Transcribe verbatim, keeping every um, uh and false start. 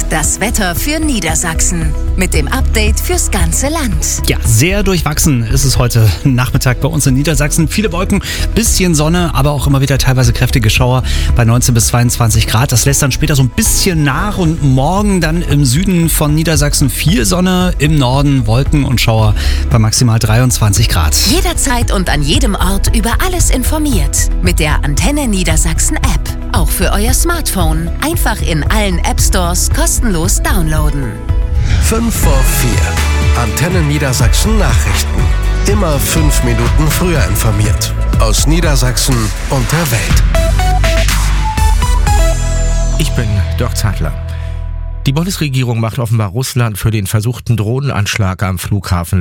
das Wetter für Niedersachsen. Mit dem Update fürs ganze Land. Ja, sehr durchwachsen ist es heute Nachmittag bei uns in Niedersachsen. Viele Wolken, bisschen Sonne, aber auch immer wieder teilweise kräftige Schauer bei neunzehn bis zweiundzwanzig Grad. Das lässt dann später so ein bisschen nach und morgen dann im Süden von Niedersachsen viel Sonne, im Norden Wolken und Schauer bei maximal dreiundzwanzig Grad. Jederzeit und an jedem Ort über alles informiert. Mit der Antenne Niedersachsen App. Auch für euer Smartphone. Einfach in allen App Stores kostenlos downloaden. fünf vor vier. Antenne Niedersachsen Nachrichten. Immer fünf Minuten früher informiert. Aus Niedersachsen und der Welt. Ich bin Dirk Zadler. Die Bundesregierung macht offenbar Russland für den versuchten Drohnenanschlag am Flughafen